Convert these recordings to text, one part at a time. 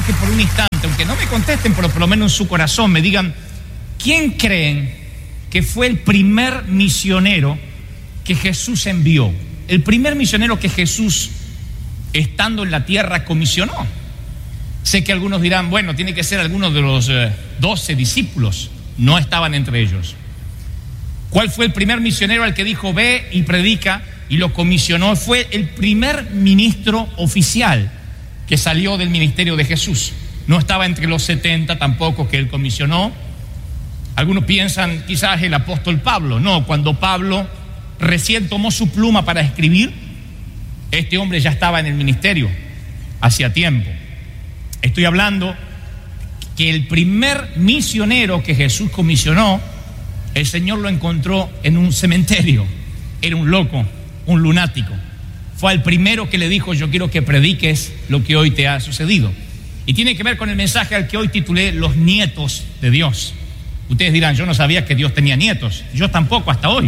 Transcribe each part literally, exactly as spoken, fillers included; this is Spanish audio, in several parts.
que por un instante, aunque no me contesten, pero por lo menos en su corazón me digan, ¿quién creen que fue el primer misionero que Jesús envió? El primer misionero que Jesús, estando en la tierra, comisionó. Sé que algunos dirán, bueno, tiene que ser alguno de los eh, doce discípulos. No estaban entre ellos. ¿Cuál fue el primer misionero al que dijo, ve y predica? Y lo comisionó. Fue el primer ministro oficial que salió del ministerio de Jesús. No estaba entre los setenta tampoco que él comisionó. Algunos piensan quizás el apóstol Pablo. No, cuando Pablo recién tomó su pluma para escribir, este hombre ya estaba en el ministerio hacía tiempo. Estoy hablando que el primer misionero que Jesús comisionó, el Señor lo encontró en un cementerio. Era un loco, un lunático. Fue el primero que le dijo, yo quiero que prediques lo que hoy te ha sucedido. Y tiene que ver con el mensaje al que hoy titulé Los nietos de Dios. Ustedes dirán, yo no sabía que Dios tenía nietos. Yo tampoco hasta hoy.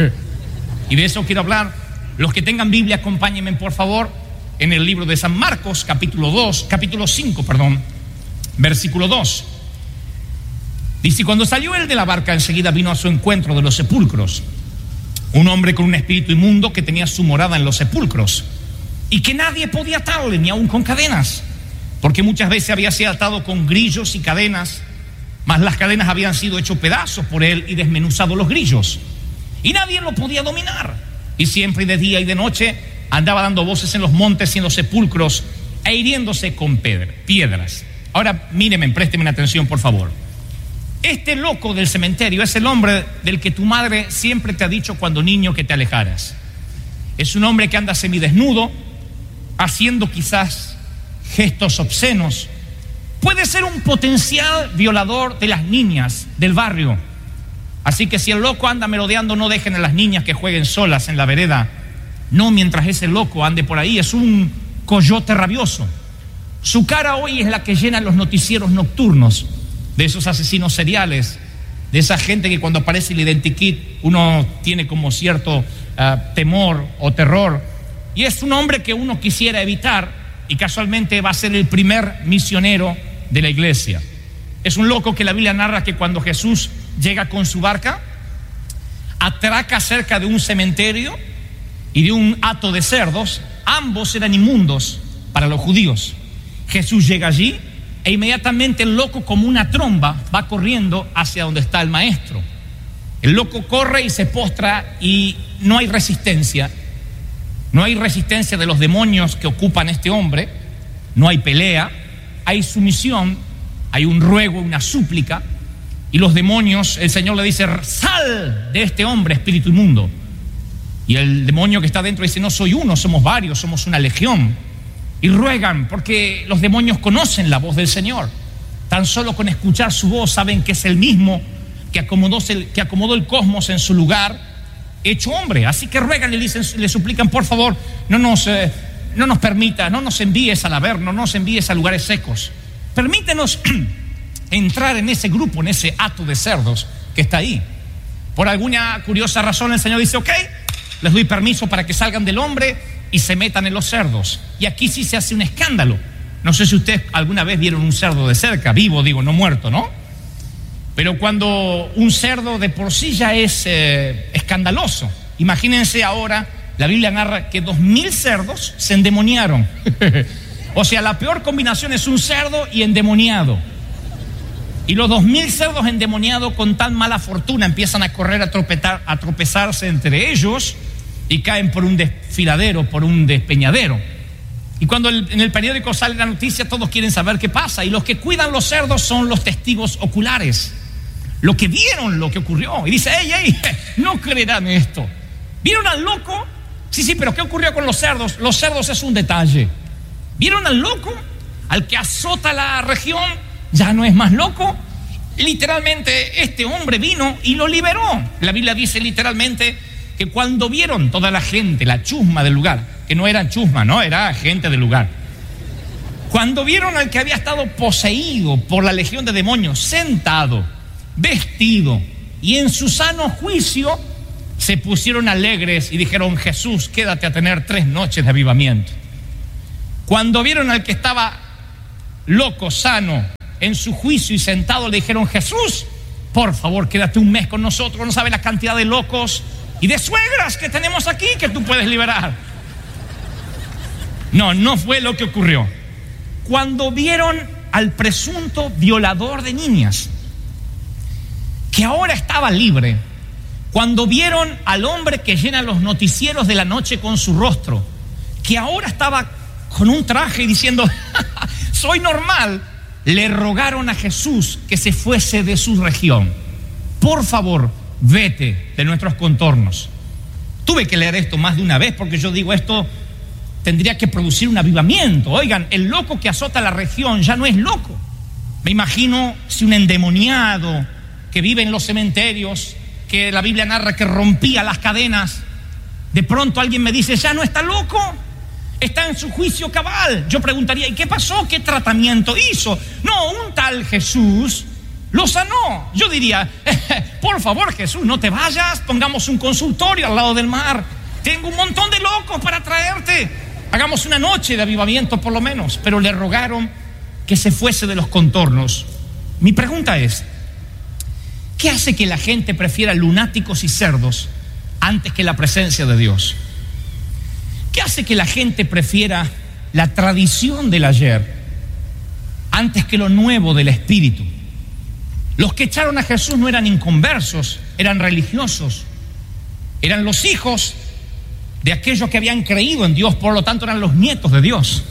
Y de eso quiero hablar. Los que tengan Biblia, acompáñenme por favor en el libro de San Marcos, capítulo dos, capítulo cinco, perdón, versículo dos. Dice, cuando salió él de la barca, enseguida vino a su encuentro de los sepulcros un hombre con un espíritu inmundo que tenía su morada en los sepulcros y que nadie podía atarle, ni aun con cadenas, porque muchas veces había sido atado con grillos y cadenas, mas las cadenas habían sido hechos pedazos por él y desmenuzado los grillos, y nadie lo podía dominar. Y siempre de día y de noche andaba dando voces en los montes y en los sepulcros e hiriéndose con piedras. Ahora mírenme, présteme atención por favor. Este loco del cementerio es el hombre del que tu madre siempre te ha dicho cuando niño que te alejaras. Es un hombre que anda semidesnudo, haciendo quizás gestos obscenos. Puede ser un potencial violador de las niñas del barrio. Así que si el loco anda merodeando, no dejen a las niñas que jueguen solas en la vereda. No mientras ese loco ande por ahí. Es un coyote rabioso. Su cara hoy es la que llena los noticieros nocturnos de esos asesinos seriales, de esa gente que cuando aparece el identikit uno tiene como cierto uh, temor o terror. Y es un hombre que uno quisiera evitar, y casualmente va a ser el primer misionero de la iglesia. Es un loco que la Biblia narra que cuando Jesús llega con su barca, atraca cerca de un cementerio y de un hato de cerdos. Ambos eran inmundos para los judíos. Jesús llega allí e inmediatamente el loco, como una tromba, va corriendo hacia donde está el maestro. El loco corre y se postra y no hay resistencia. No hay resistencia de los demonios que ocupan este hombre. No hay pelea, hay sumisión, hay un ruego, una súplica. Y los demonios, el Señor le dice, sal de este hombre, espíritu inmundo. Y el demonio que está dentro dice, no soy uno, somos varios, somos una legión. Y ruegan, porque los demonios conocen la voz del Señor. Tan solo con escuchar su voz saben que es el mismo que acomodó, que acomodó el cosmos en su lugar, hecho hombre. Así que ruegan y le, dicen, le suplican, por favor, no nos, eh, no nos permita, no nos envíes al averno, no nos envíes a lugares secos. Permítenos entrar en ese grupo, en ese hato de cerdos que está ahí. Por alguna curiosa razón el Señor dice, ok, les doy permiso para que salgan del hombre y se metan en los cerdos. Y aquí sí se hace un escándalo. No sé si ustedes alguna vez vieron un cerdo de cerca, vivo digo, no muerto, ¿no? Pero cuando un cerdo de por sí ya es eh, escandaloso, imagínense ahora, la Biblia narra que dos mil cerdos se endemoniaron. O sea, la peor combinación es un cerdo y endemoniado. Y los dos mil cerdos endemoniados con tan mala fortuna empiezan a correr, a, tropezar, a tropezarse entre ellos y caen por un desfiladero, por un despeñadero. Y cuando el, en el periódico sale la noticia, todos quieren saber qué pasa. Y los que cuidan los cerdos son los testigos oculares, los que vieron lo que ocurrió. Y dice, ey, ey, no creerán esto. ¿Vieron al loco? Sí, sí, pero ¿qué ocurrió con los cerdos? Los cerdos es un detalle. ¿Vieron al loco? Al que azota la región, ya no es más loco. Literalmente este hombre vino y lo liberó. La Biblia dice literalmente que cuando vieron toda la gente, la chusma del lugar, que no era chusma, no, era gente del lugar, cuando vieron al que había estado poseído por la legión de demonios, sentado, vestido y en su sano juicio, se pusieron alegres y dijeron, Jesús, quédate a tener tres noches de avivamiento. Cuando vieron al que estaba loco, sano, en su juicio y sentado, le dijeron: Jesús, por favor, quédate un mes con nosotros. No sabes la cantidad de locos y de suegras que tenemos aquí que tú puedes liberar. No, no fue lo que ocurrió. Cuando vieron al presunto violador de niñas, que ahora estaba libre, cuando vieron al hombre que llena los noticieros de la noche con su rostro, que ahora estaba con un traje diciendo: soy normal, le rogaron a Jesús que se fuese de su región. Por favor, vete de nuestros contornos. Tuve que leer esto más de una vez porque yo digo, esto tendría que producir un avivamiento. Oigan, el loco que azota la región ya no es loco. Me imagino si un endemoniado que vive en los cementerios, que la Biblia narra que rompía las cadenas, de pronto alguien me dice: ya no está loco, está en su juicio cabal. Yo preguntaría: ¿y qué pasó? ¿Qué tratamiento hizo? No, un tal Jesús lo sanó. Yo diría: por favor, Jesús, no te vayas, pongamos un consultorio al lado del mar. Tengo un montón de locos para traerte. Hagamos una noche de avivamiento por lo menos. Pero le rogaron que se fuese de los contornos. Mi pregunta es: ¿qué hace que la gente prefiera lunáticos y cerdos antes que la presencia de Dios? ¿Qué hace que la gente prefiera la tradición del ayer antes que lo nuevo del Espíritu? Los que echaron a Jesús no eran inconversos, eran religiosos. Eran los hijos de aquellos que habían creído en Dios, por lo tanto eran los nietos de Dios.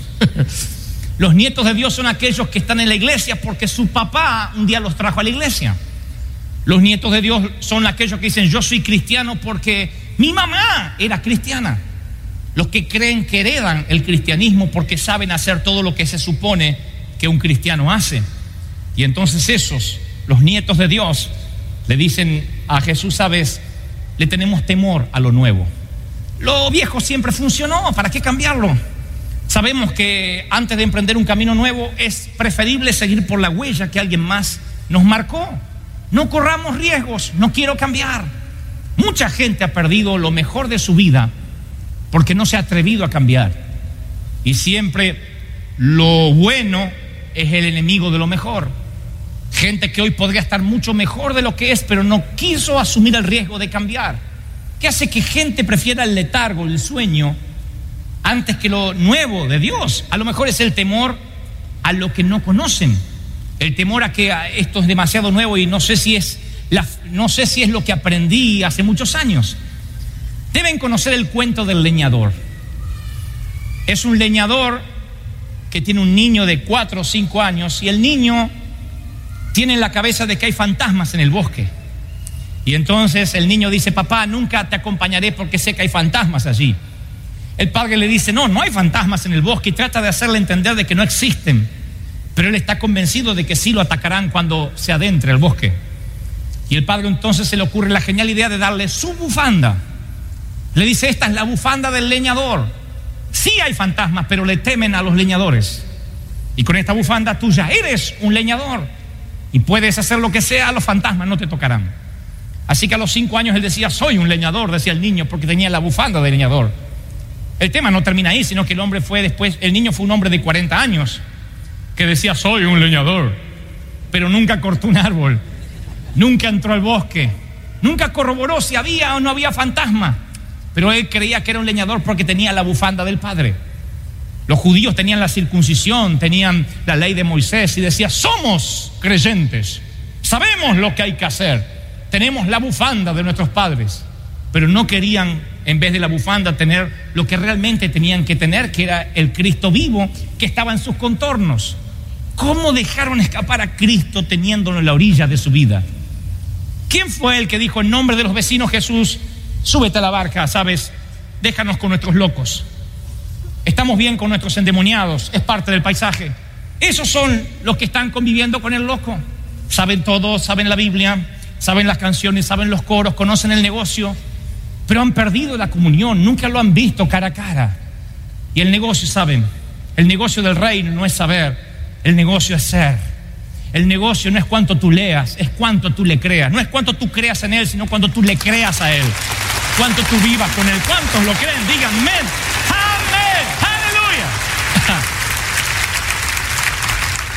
Los nietos de Dios son aquellos que están en la iglesia porque su papá un día los trajo a la iglesia. Los nietos de Dios son aquellos que dicen: yo soy cristiano porque mi mamá era cristiana. Los que creen que heredan el cristianismo porque saben hacer todo lo que se supone que un cristiano hace. Y entonces esos, los nietos de Dios, le dicen a Jesús: sabes, le tenemos temor a lo nuevo. Lo viejo siempre funcionó, ¿para qué cambiarlo? Sabemos que antes de emprender un camino nuevo es preferible seguir por la huella que alguien más nos marcó. No corramos riesgos, no quiero cambiar. Mucha gente ha perdido lo mejor de su vida porque no se ha atrevido a cambiar. Y siempre lo bueno es el enemigo de lo mejor. Gente que hoy podría estar mucho mejor de lo que es, pero no quiso asumir el riesgo de cambiar. ¿Qué hace que gente prefiera el letargo, el sueño, antes que lo nuevo de Dios? A lo mejor es el temor a lo que no conocen. El temor a que esto es demasiado nuevo y no sé si es la, no sé si es lo que aprendí hace muchos años. Deben conocer el cuento del leñador. Es un leñador que tiene un niño de cuatro o cinco años y el niño tiene en la cabeza de que hay fantasmas en el bosque. Y entonces el niño dice: papá, nunca te acompañaré porque sé que hay fantasmas allí. El padre le dice: no, no hay fantasmas en el bosque, y trata de hacerle entender de que no existen. Pero él está convencido de que sí lo atacarán cuando se adentre al bosque. Y el padre entonces se le ocurre la genial idea de darle su bufanda. Le dice: esta es la bufanda del leñador. Sí hay fantasmas, pero le temen a los leñadores. Y con esta bufanda tú ya eres un leñador y puedes hacer lo que sea, los fantasmas no te tocarán. Así que a los cinco años él decía: soy un leñador, decía el niño, porque tenía la bufanda de leñador. El tema no termina ahí, sino que el hombre fue después, el niño fue un hombre de cuarenta años que decía: soy un leñador, pero nunca cortó un árbol, nunca entró al bosque, nunca corroboró si había o no había fantasma, pero él creía que era un leñador porque tenía la bufanda del padre. Los judíos tenían la circuncisión, tenían la ley de Moisés y decía: somos creyentes, sabemos lo que hay que hacer, tenemos la bufanda de nuestros padres. Pero no querían, en vez de la bufanda, tener lo que realmente tenían que tener, que era el Cristo vivo que estaba en sus contornos. ¿Cómo dejaron escapar a Cristo teniéndolo en la orilla de su vida? ¿Quién fue el que dijo en nombre de los vecinos: Jesús, súbete a la barca, sabes, déjanos con nuestros locos? Estamos bien con nuestros endemoniados, es parte del paisaje. Esos son los que están conviviendo con el loco. Saben todo, saben la Biblia, saben las canciones, saben los coros, conocen el negocio, pero han perdido la comunión, nunca lo han visto cara a cara. Y el negocio, ¿saben? El negocio del reino no es saber, el negocio es ser. El negocio no es cuánto tú leas, es cuánto tú le creas. No es cuánto tú creas en él, sino cuánto tú le creas a él. Cuánto tú vivas con él. ¿Cuántos lo creen? Digan amén, amén, aleluya.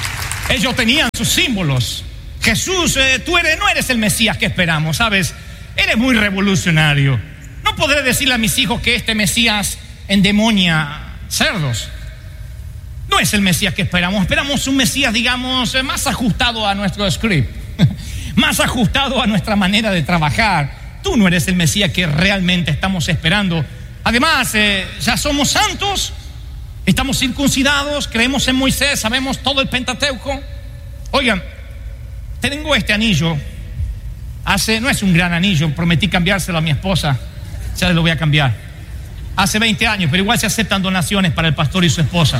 Ellos tenían sus símbolos. Jesús, eh, tú eres, no eres el Mesías que esperamos, ¿sabes? Eres muy revolucionario. No podré decirle a mis hijos que este Mesías endemonia cerdos. No es el Mesías que esperamos. Esperamos un Mesías, digamos, más ajustado a nuestro script, más ajustado a nuestra manera de trabajar. Tú no eres el Mesías que realmente estamos esperando. Además, eh, ya somos santos, estamos circuncidados, creemos en Moisés, sabemos todo el Pentateuco. Oigan, tengo este anillo. Hace, no es un gran anillo, prometí cambiárselo a mi esposa. Ya lo voy a cambiar. Hace veinte años, pero igual se aceptan donaciones para el pastor y su esposa.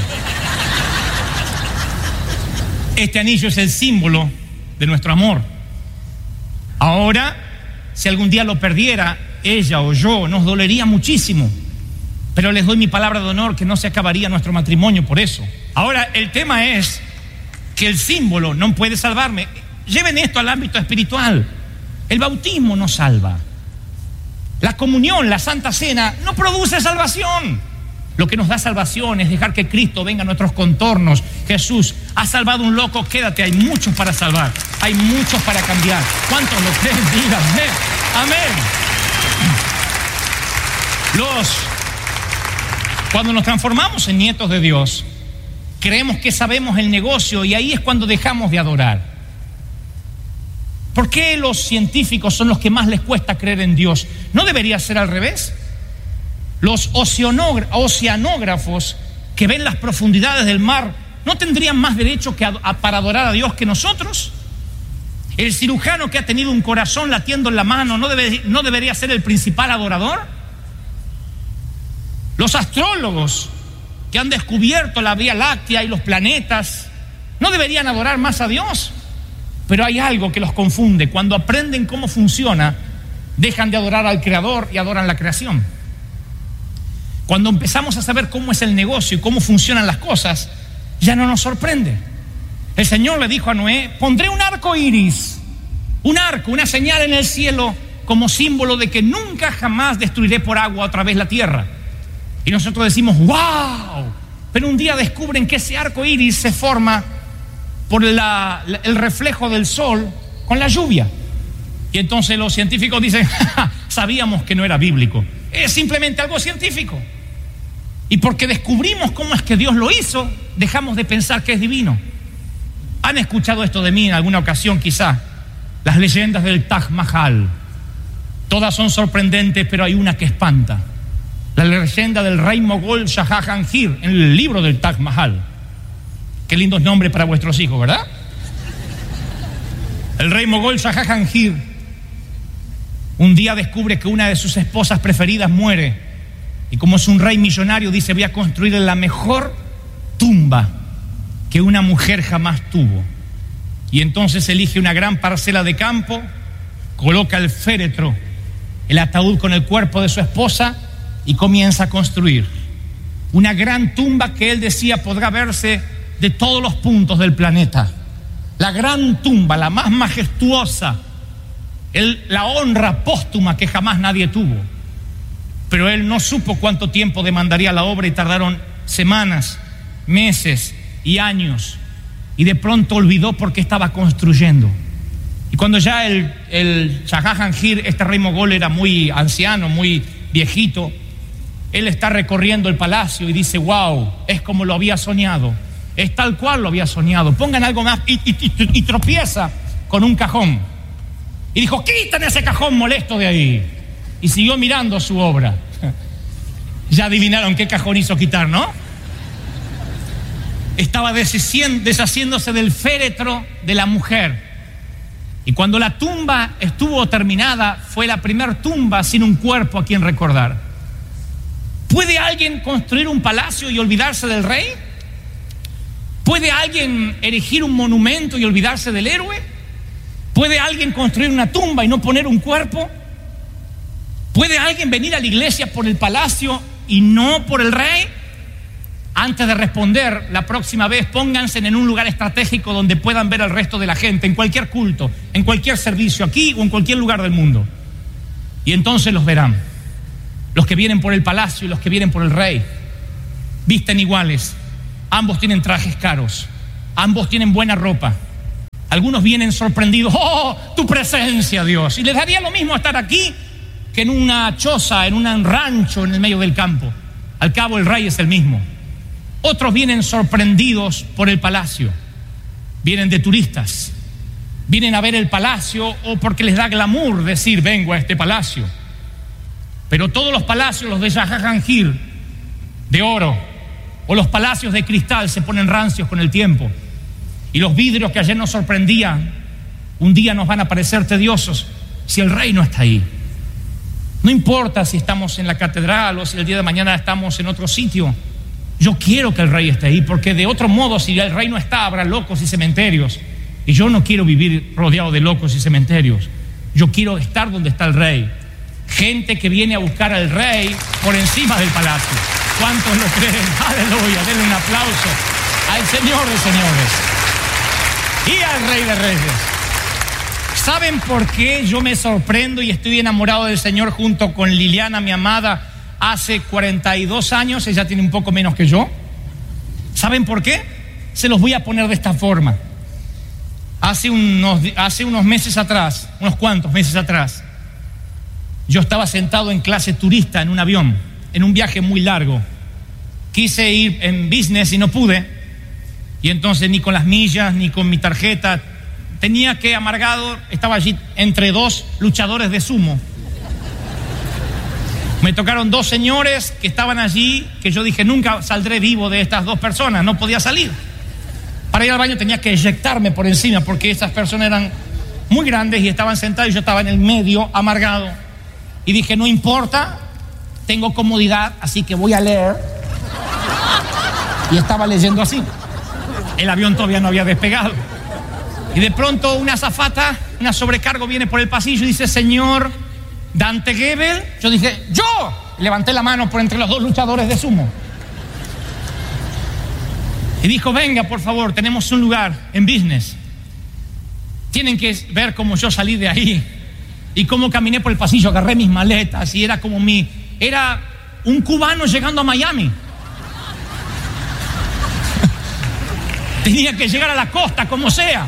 Este anillo es el símbolo de nuestro amor. Ahora, si algún día lo perdiera, ella o yo, nos dolería muchísimo. Pero les doy mi palabra de honor que no se acabaría nuestro matrimonio por eso. Ahora, el tema es que el símbolo no puede salvarme. Lleven esto al ámbito espiritual. El bautismo no salva. La comunión, la Santa Cena, no produce salvación. Lo que nos da salvación es dejar que Cristo venga a nuestros contornos. Jesús ha salvado a un loco, quédate, hay muchos para salvar, hay muchos para cambiar. ¿Cuántos lo creen? Díganme. Amén. Los, cuando nos transformamos en nietos de Dios, creemos que sabemos el negocio y ahí es cuando dejamos de adorar. ¿Por qué los científicos son los que más les cuesta creer en Dios? ¿No debería ser al revés? Los oceanógrafos que ven las profundidades del mar, ¿no tendrían más derecho que a, a, para adorar a Dios que nosotros? El cirujano que ha tenido un corazón latiendo en la mano, ¿no, debe, no debería ser el principal adorador? Los astrólogos que han descubierto la Vía Láctea y los planetas, ¿no deberían adorar más a Dios? Pero hay algo que los confunde. Cuando aprenden cómo funciona, dejan de adorar al Creador y adoran la creación. Cuando empezamos a saber cómo es el negocio y cómo funcionan las cosas, ya no nos sorprende. El Señor le dijo a Noé: pondré un arco iris, un arco, una señal en el cielo como símbolo de que nunca jamás destruiré por agua otra vez la tierra. Y nosotros decimos ¡wow! Pero un día descubren que ese arco iris se forma por la, la, el reflejo del sol con la lluvia. Y entonces los científicos dicen: sabíamos que no era bíblico, es simplemente algo científico. Y porque descubrimos cómo es que Dios lo hizo, dejamos de pensar que es divino. Han escuchado esto de mí en alguna ocasión quizá, las leyendas del Taj Mahal. Todas son sorprendentes, pero hay una que espanta. La leyenda del rey mogol Shah Jahan en el libro del Taj Mahal. Qué lindos nombres para vuestros hijos, ¿verdad? El rey mogol Shah Jahan un día descubre que una de sus esposas preferidas muere. Y como es un rey millonario, dice: voy a construir la mejor tumba que una mujer jamás tuvo. Y entonces elige una gran parcela de campo, coloca el féretro, el ataúd con el cuerpo de su esposa y comienza a construir una gran tumba que él decía podrá verse de todos los puntos del planeta. La gran tumba, la más majestuosa, el, la honra póstuma que jamás nadie tuvo. Pero él no supo cuánto tiempo demandaría la obra y tardaron semanas, meses y años. Y de pronto olvidó por qué estaba construyendo. Y cuando ya el, el Shah Jahan, este rey mogol, era muy anciano, muy viejito, él está recorriendo el palacio y dice: wow, es como lo había soñado. Es tal cual lo había soñado. Pongan algo más. Y, y, y, y tropieza con un cajón. Y dijo: quiten ese cajón molesto de ahí. Y siguió mirando su obra. Ya adivinaron qué cajón hizo quitar, ¿no? Estaba deshaciéndose del féretro de la mujer. Y cuando la tumba estuvo terminada, fue la primer tumba sin un cuerpo a quien recordar. ¿Puede alguien construir un palacio y olvidarse del rey? ¿Puede alguien erigir un monumento y olvidarse del héroe? ¿Puede alguien construir una tumba y no poner un cuerpo? ¿Puede alguien venir a la iglesia por el palacio y no por el rey? Antes de responder, la próxima vez pónganse en un lugar estratégico donde puedan ver al resto de la gente, en cualquier culto, en cualquier servicio, aquí o en cualquier lugar del mundo. Y entonces los verán. Los que vienen por el palacio y los que vienen por el rey visten iguales. Ambos tienen trajes caros. Ambos tienen buena ropa. Algunos vienen sorprendidos. ¡Oh, tu presencia, Dios! Y les daría lo mismo estar aquí que en una choza, en un rancho en el medio del campo. Al cabo, el rey es el mismo. Otros vienen sorprendidos por el palacio. Vienen de turistas. Vienen a ver el palacio o porque les da glamour decir, vengo a este palacio. Pero todos los palacios, los de Jahangir, de oro, o los palacios de cristal, se ponen rancios con el tiempo. Y los vidrios que ayer nos sorprendían, un día nos van a parecer tediosos si el rey no está ahí. No importa si estamos en la catedral o si el día de mañana estamos en otro sitio. Yo quiero que el rey esté ahí, porque de otro modo, si el rey no está, habrá locos y cementerios. Y yo no quiero vivir rodeado de locos y cementerios. Yo quiero estar donde está el rey. Gente que viene a buscar al rey por encima del palacio. ¿Cuántos lo creen? Aleluya, denle un aplauso al Señor de señores y al Rey de reyes. ¿Saben por qué yo me sorprendo y estoy enamorado del Señor junto con Liliana, mi amada, hace cuarenta y dos años? Ella tiene un poco menos que yo. ¿Saben por qué? Se los voy a poner de esta forma. Hace unos, hace unos meses atrás, unos cuantos meses atrás, yo estaba sentado en clase turista en un avión, en un viaje muy largo. Quise ir en business y no pude. Y entonces ni con las millas, ni con mi tarjeta. Tenía que, amargado, estaba allí entre dos luchadores de sumo. Me tocaron dos señores que estaban allí, que yo dije, nunca saldré vivo de estas dos personas, no podía salir. Para ir al baño tenía que eyectarme por encima, porque estas personas eran muy grandes y estaban sentados y yo estaba en el medio, amargado. Y dije, no importa, tengo comodidad, así que voy a leer. Y estaba leyendo así. El avión todavía no había despegado. Y de pronto una azafata, una sobrecargo viene por el pasillo y dice, señor Dante Gebel. Yo dije, ¡yo! Levanté la mano por entre los dos luchadores de sumo. Y dijo, venga, por favor, tenemos un lugar en business. Tienen que ver cómo yo salí de ahí y cómo caminé por el pasillo, agarré mis maletas y era como mi... Era un cubano llegando a Miami. Tenía que llegar a la costa, como sea.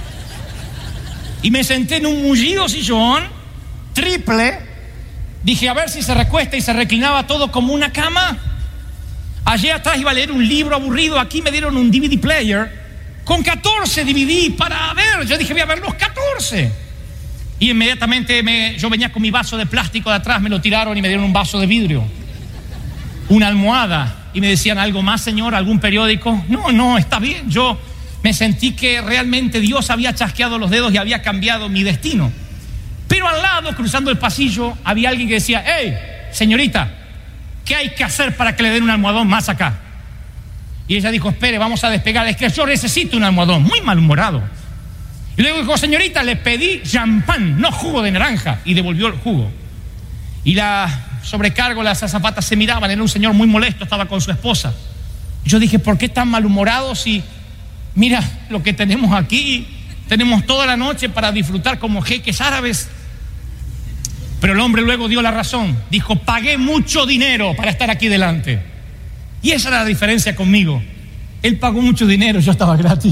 Y me senté en un mullido sillón, triple. Dije, a ver si se recuesta y se reclinaba todo como una cama. Allí atrás iba a leer un libro aburrido. Aquí me dieron un D V D player con catorce D V D para ver. Yo dije, voy a ver los catorce. Y inmediatamente me, yo venía con mi vaso de plástico de atrás, me lo tiraron y me dieron un vaso de vidrio. Una almohada. Y me decían, ¿algo más, señor? ¿Algún periódico? No, no, está bien. Yo me sentí que realmente Dios había chasqueado los dedos y había cambiado mi destino. Pero al lado, cruzando el pasillo, había alguien que decía, hey, señorita, ¿qué hay que hacer para que le den un almohadón más acá? Y ella dijo, espere, vamos a despegar. Es que yo necesito un almohadón. Muy malhumorado. Y luego dijo, señorita, le pedí champán, no jugo de naranja. Y devolvió el jugo. Y la sobrecargo, las azafatas se miraban. Era un señor muy molesto, estaba con su esposa. Y yo dije, ¿por qué tan malhumorados? Si mira lo que tenemos aquí. Tenemos toda la noche para disfrutar como jeques árabes. Pero el hombre luego dio la razón. Dijo, pagué mucho dinero para estar aquí delante. Y esa era la diferencia conmigo. Él pagó mucho dinero, yo estaba gratis.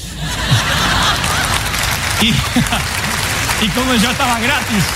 y, y como yo estaba gratis,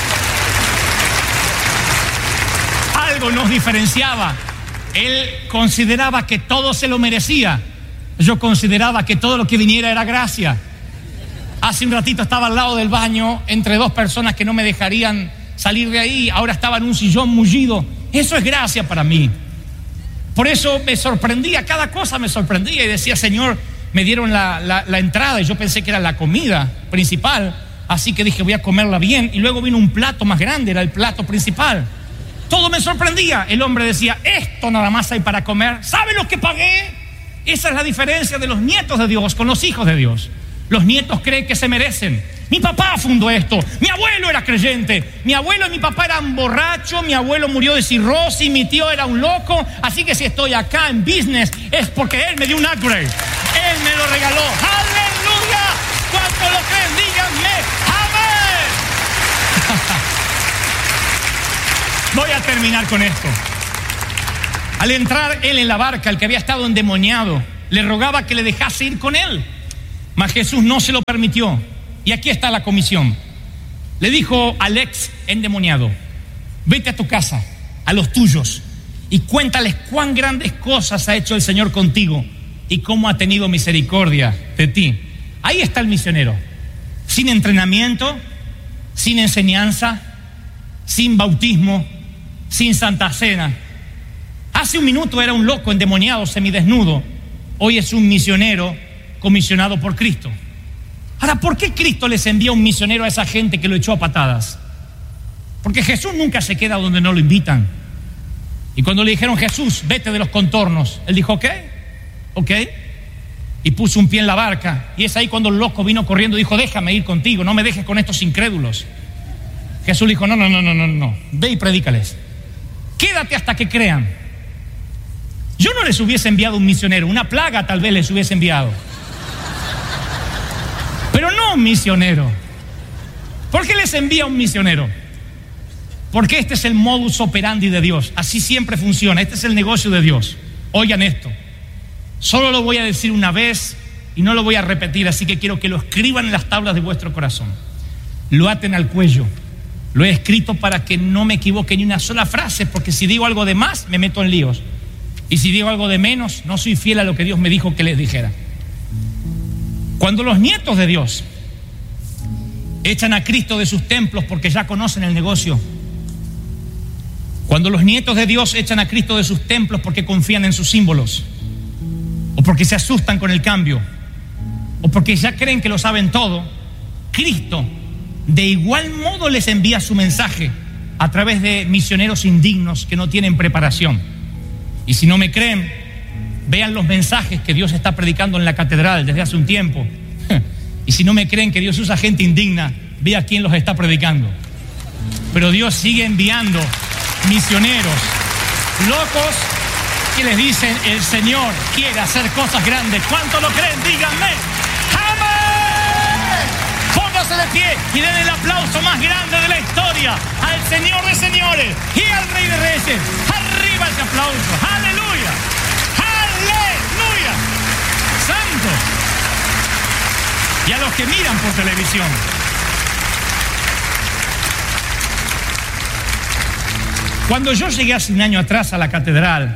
algo nos diferenciaba. Él consideraba que todo se lo merecía. Yo consideraba que todo lo que viniera era gracia. Hace un ratito estaba al lado del baño entre dos personas que no me dejarían salir de ahí. Ahora estaba en un sillón mullido. Eso es gracia para mí. Por eso me sorprendía, cada cosa me sorprendía y decía, Señor, me dieron la, la, la entrada y yo pensé que era la comida principal, así que dije, voy a comerla bien. Y luego vino un plato más grande, era el plato principal. Todo me sorprendía. El hombre decía, esto nada más hay para comer. ¿Sabe lo que pagué? Esa es la diferencia de los nietos de Dios con los hijos de Dios. Los nietos creen que se merecen. Mi papá fundó esto, mi abuelo era creyente, mi abuelo y mi papá eran borrachos, mi abuelo murió de cirrosis, mi tío era un loco, así que si estoy acá en business es porque él me dio un upgrade, él me lo regaló. ¡Aleluya! ¿Cuánto lo creen? Díganme amén. Voy a terminar con esto. Al entrar él en la barca, el que había estado endemoniado, le rogaba que le dejase ir con él, mas Jesús no se lo permitió. Y aquí está la comisión. Le dijo al ex endemoniado: vete a tu casa, a los tuyos, y cuéntales cuán grandes cosas ha hecho el Señor contigo y cómo ha tenido misericordia de ti. Ahí está el misionero, sin entrenamiento, sin enseñanza, sin bautismo, sin Santa Cena. Hace un minuto era un loco endemoniado, semidesnudo. Hoy es un misionero comisionado por Cristo. Ahora, ¿por qué Cristo les envía un misionero a esa gente que lo echó a patadas? Porque Jesús nunca se queda donde no lo invitan. Y cuando le dijeron: Jesús, vete de los contornos, él dijo: ok, ok, y puso un pie en la barca. Y es ahí cuando el loco vino corriendo y dijo: déjame ir contigo, no me dejes con estos incrédulos. Jesús le dijo: no, no, no, no, no, no, ve y predícales, quédate hasta que crean. Yo no les hubiese enviado un misionero, una plaga tal vez les hubiese enviado, pero no un misionero. ¿Por qué les envía un misionero? Porque este es el modus operandi de Dios. Así siempre funciona. Este es el negocio de Dios. Oigan esto. Solo lo voy a decir una vez y no lo voy a repetir, así que quiero que lo escriban en las tablas de vuestro corazón. Lo aten al cuello. Lo he escrito para que no me equivoque ni una sola frase, porque si digo algo de más, me meto en líos. Y si digo algo de menos, no soy fiel a lo que Dios me dijo que les dijera. Cuando los nietos de Dios echan a Cristo de sus templos porque ya conocen el negocio, cuando los nietos de Dios echan a Cristo de sus templos porque confían en sus símbolos, o porque se asustan con el cambio, o porque ya creen que lo saben todo, Cristo de igual modo les envía su mensaje a través de misioneros indignos que no tienen preparación. Y si no me creen, vean los mensajes que Dios está predicando en la catedral desde hace un tiempo. Y si no me creen que Dios usa gente indigna, vea quién los está predicando. Pero Dios sigue enviando misioneros locos que les dicen: el Señor quiere hacer cosas grandes. ¿Cuánto lo creen? Díganme. ¡Amén! Póngase de pie y den el aplauso más grande de la historia al Señor de señores y al Rey de reyes. Arriba ese aplauso. ¡Aleluya! ¡Aleluya! ¡Santo! Y a los que miran por televisión, cuando yo llegué hace un año atrás a la catedral,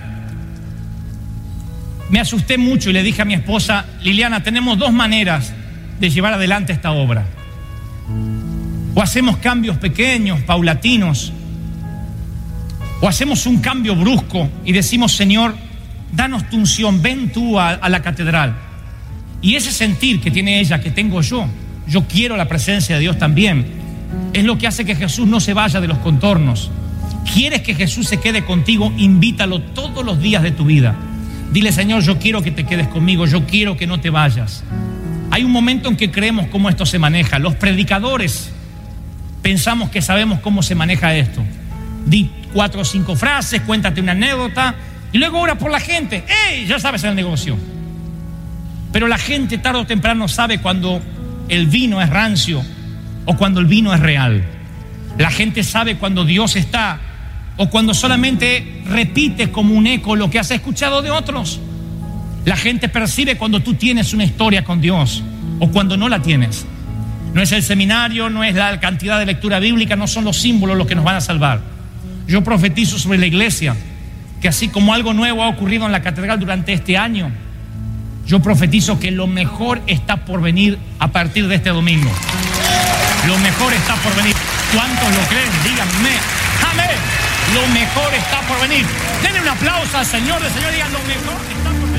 me asusté mucho y le dije a mi esposa: Liliana, tenemos dos maneras de llevar adelante esta obra. O hacemos cambios pequeños, paulatinos, o hacemos un cambio brusco y decimos: Señor, danos tu unción, ven tú a, a la catedral. Y ese sentir que tiene ella, que tengo yo, yo quiero la presencia de Dios también, es lo que hace que Jesús no se vaya de los contornos. ¿Quieres que Jesús se quede contigo? Invítalo todos los días de tu vida. Dile: Señor, yo quiero que te quedes conmigo, yo quiero que no te vayas. Hay un momento en que creemos cómo esto se maneja. Los predicadores pensamos que sabemos cómo se maneja esto. Di cuatro o cinco frases, cuéntate una anécdota y luego ora por la gente. ¡Ey! Ya sabes el negocio. Pero la gente tarde o temprano sabe cuando el vino es rancio o cuando el vino es real. La gente sabe cuando Dios está o cuando solamente repites como un eco lo que has escuchado de otros. La gente percibe cuando tú tienes una historia con Dios o cuando no la tienes. No es el seminario, no es la cantidad de lectura bíblica, no son los símbolos los que nos van a salvar. Yo profetizo sobre la iglesia que así como algo nuevo ha ocurrido en la catedral durante este año, yo profetizo que lo mejor está por venir a partir de este domingo. Lo mejor está por venir. ¿Cuántos lo creen? Díganme. Amén. Lo mejor está por venir. Denle un aplauso al Señor del Señor. Digan: lo mejor está por venir.